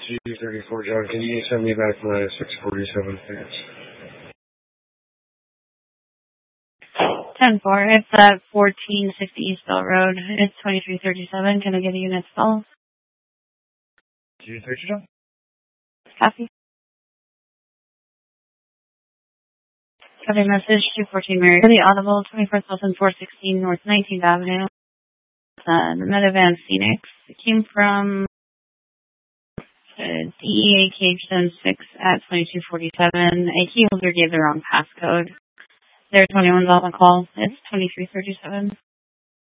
G34 John, can you send me back my 647 please? 10-4, it's at 1460 East Bell Road. It's 2337. Can I get a unit stall? G30 John? Copy. Copy message 214 Mary. Really audible, 24,416 North 19th Avenue. The Metavan Phoenix. It came from DEA KH76 at 2247. A key holder gave the wrong passcode. There 21's on the call. It's 2337.